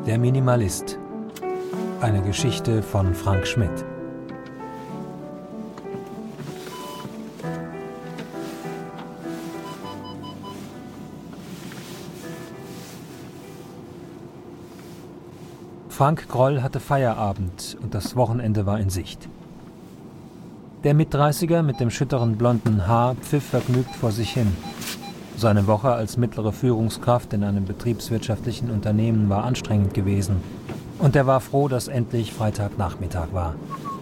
Der Minimalist. Eine Geschichte von Frank Schmidt. Frank Groll hatte Feierabend und das Wochenende war in Sicht. Der Mit-30er mit dem schütteren blonden Haar pfiff vergnügt vor sich hin. Seine Woche als mittlere Führungskraft in einem betriebswirtschaftlichen Unternehmen war anstrengend gewesen. Und er war froh, dass endlich Freitagnachmittag war.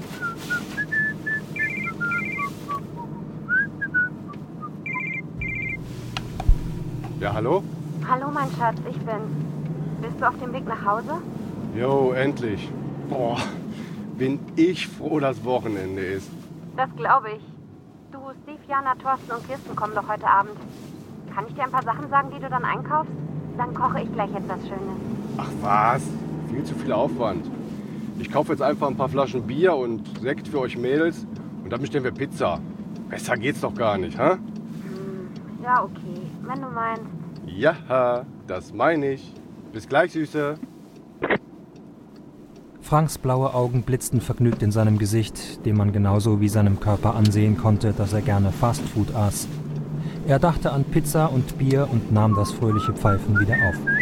Ja, hallo? Hallo, mein Schatz, ich bin's. Bist du auf dem Weg nach Hause? Jo, endlich. Boah, bin ich froh, dass Wochenende ist. Das glaube ich. Du, Steve, Jana, Thorsten und Kirsten kommen doch heute Abend. Kann ich dir ein paar Sachen sagen, die du dann einkaufst? Dann koche ich gleich etwas Schönes. Ach was, viel zu viel Aufwand. Ich kaufe jetzt einfach ein paar Flaschen Bier und Sekt für euch Mädels und dann bestellen wir Pizza. Besser geht's doch gar nicht, hä? Ja, okay, wenn du meinst. Ja, das meine ich. Bis gleich, Süße. Franks blaue Augen blitzten vergnügt in seinem Gesicht, dem man genauso wie seinem Körper ansehen konnte, dass er gerne Fastfood aß. Er dachte an Pizza und Bier und nahm das fröhliche Pfeifen wieder auf.